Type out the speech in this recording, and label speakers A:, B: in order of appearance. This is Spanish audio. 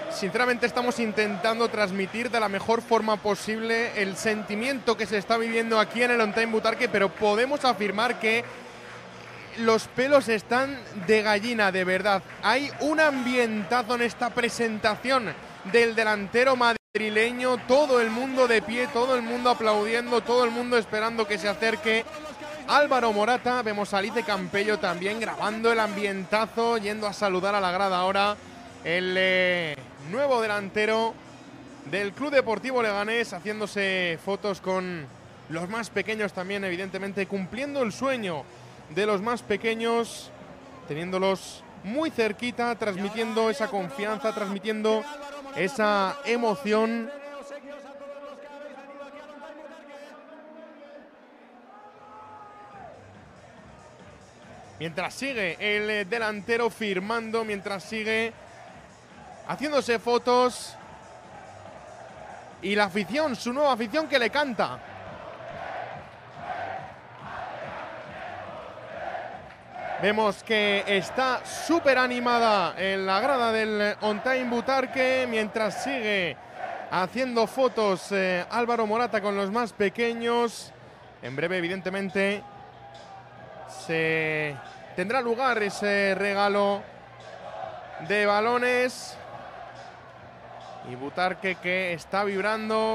A: Sinceramente estamos intentando transmitir de la mejor forma posible el sentimiento que se está viviendo aquí en el On Time Butarque, pero podemos afirmar que los pelos están de gallina, de verdad. Hay un ambientazo en esta presentación del delantero madrileño, todo el mundo de pie, todo el mundo aplaudiendo, todo el mundo esperando que se acerque Álvaro Morata. Vemos a Alice Campello también grabando el ambientazo, yendo a saludar a la grada ahora. El nuevo delantero del Club Deportivo Leganés, haciéndose fotos con los más pequeños también, evidentemente cumpliendo el sueño de los más pequeños, teniéndolos muy cerquita, transmitiendo esa confianza, transmitiendo esa emoción. Mientras sigue el delantero firmando, mientras sigue haciéndose fotos. Y la afición, su nueva afición que le canta. Vemos que está súper animada en la grada del On Time Butarque, mientras sigue haciendo fotos Álvaro Morata con los más pequeños. En breve, evidentemente, se tendrá lugar ese regalo de balones. Y Butarque que está vibrando.